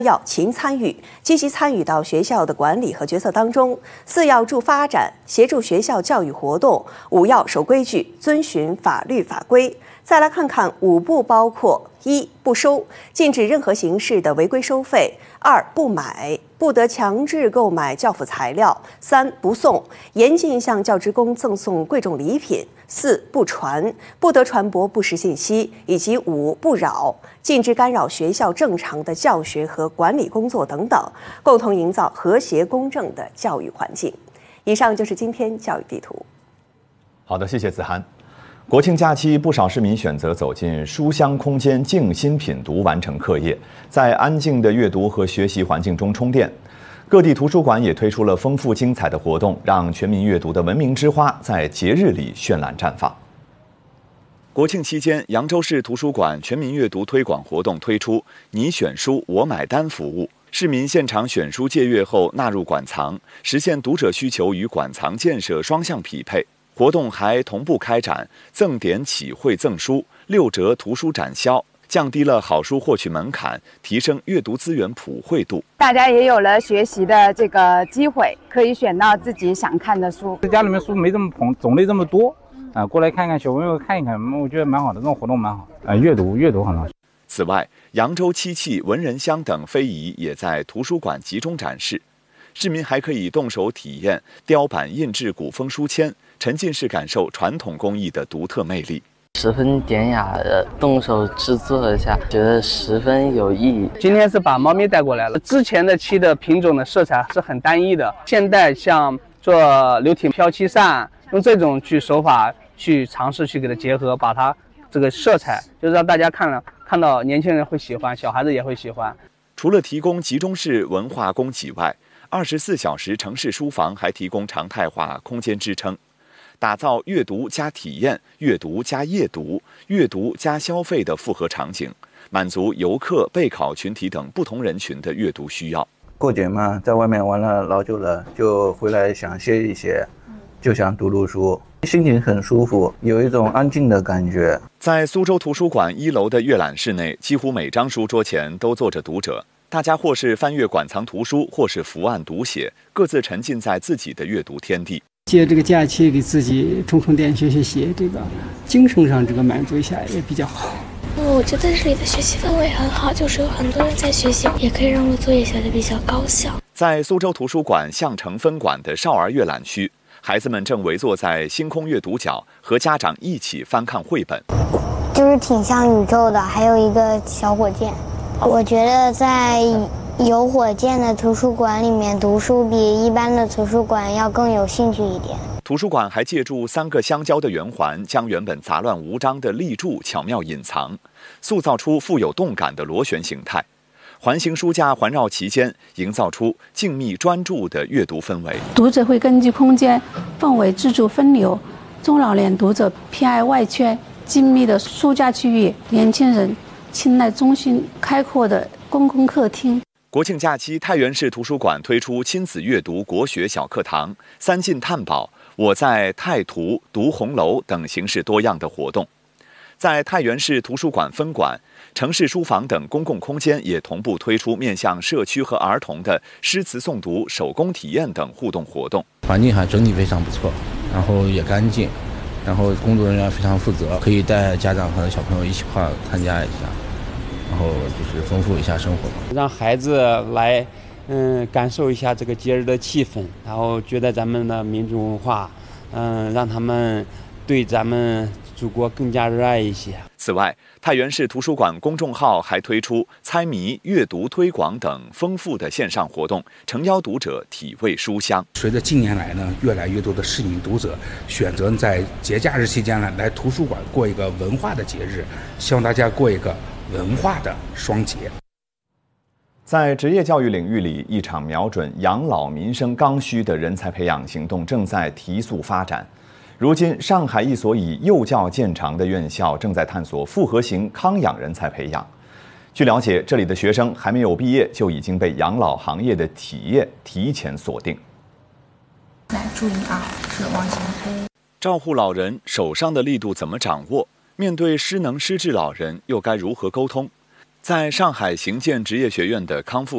要勤参与，积极参与到学校的管理和决策当中。4要助发展，协助学校教育活动。5要守规矩，遵循法律法规。再来看看5不，包括：1. 不收，禁止任何形式的违规收费；2. 不买，不得强制购买教辅材料；3. 不送，严禁向教职工赠送贵重礼品；4. 不传，不得传播不实信息；以及5. 不扰，禁止干扰学校正常的教学和管理工作等等，共同营造和谐公正的教育环境。以上就是今天教育地图。 好的，谢谢子涵。国庆假期，不少市民选择走进书香空间，静心品读，完成课业，在安静的阅读和学习环境中充电。各地图书馆也推出了丰富精彩的活动，让全民阅读的文明之花在节日里绚烂绽放。国庆期间，扬州市图书馆全民阅读推广活动推出“你选书，我买单”服务，市民现场选书借阅后纳入馆藏，实现读者需求与馆藏建设双向匹配。活动还同步开展赠点启惠赠书、6折图书展销，降低了好书获取门槛，提升阅读资源普惠度。 大家也有了学习的这个机会，可以选到自己想看的书。 家里面书没这么捧，种类这么多过来看看，小朋友看一看，我觉得蛮好的，这种活动蛮好。阅读很好。 此外，扬州漆器、文人香等非遗也在图书馆集中展示，市民还可以动手体验雕版印制古风书签，沉浸式感受传统工艺的独特魅力。 十分典雅的动手制作一下，觉得十分有意义。 今天是把猫咪带过来了，之前的漆的品种的色彩是很单一的，现在像做流体飘漆扇，用这种手法去尝试去给它结合，把它这个色彩就是让大家看到年轻人会喜欢，小孩子也会喜欢。 除了提供集中式文化供给外，24小时城市书房还提供常态化空间支撑，打造阅读加体验、阅读加夜读、阅读加消费的复合场景，满足游客、备考群体等不同人群的阅读需要。 过节嘛，在外面玩了老久了，就回来想歇一歇，就想读书，心情很舒服，有一种安静的感觉。 在苏州图书馆1楼的阅览室内，几乎每张书桌前都坐着读者，大家或是翻阅馆藏图书，或是伏案读写，各自沉浸在自己的阅读天地。 借这个假期给自己充电，学习，这个精神上这个满足一下也比较好。 我觉得这里的学习氛围很好，就是有很多人在学习，也可以让我作业写得比较高效。 在苏州图书馆相城分馆的少儿阅览区，孩子们正围坐在星空阅读角，和家长一起翻看绘本。 就是挺像宇宙的，还有一个小火箭。我觉得在有火箭的图书馆里面读书比一般的图书馆要更有兴趣一点。 图书馆还借助3个相交的圆环，将原本杂乱无章的立柱巧妙隐藏，塑造出富有动感的螺旋形态。环形书架环绕其间，营造出静谧专注的阅读氛围。 读者会根据空间氛围自主分流，中老年读者偏爱外圈静谧的书架区域，年轻人青睐中心开阔的公共客厅。 国庆假期，太原市图书馆推出亲子阅读国学小课堂、3进探宝、我在太图读红楼等形式多样的活动。在太原市图书馆分馆、城市书房等公共空间也同步推出面向社区和儿童的诗词诵读、手工体验等互动活动。 环境还整体非常不错，然后也干净，然后工作人员非常负责，可以带家长和小朋友一起参加一下，然后就是丰富一下生活， 让孩子来感受一下这个节日的气氛，然后觉得咱们的民族文化让他们对咱们祖国更加热爱一些。 此外，太原市图书馆公众号还推出猜谜、阅读推广等丰富的线上活动，诚邀读者体味书香。 随着近年来呢，越来越多的市民读者选择在节假日期间呢来图书馆过一个文化的节日，希望大家过一个文化的双节。 在职业教育领域里，一场瞄准养老民生刚需的人才培养行动正在提速发展。如今，上海一所以幼教见长的院校正在探索复合型康养人才培养。据了解，这里的学生还没有毕业，就已经被养老行业的企业提前锁定。 来，注意啊，是往前推。 照护老人手上的力度怎么掌握？面对失能失智老人又该如何沟通？在上海行健职业学院的康复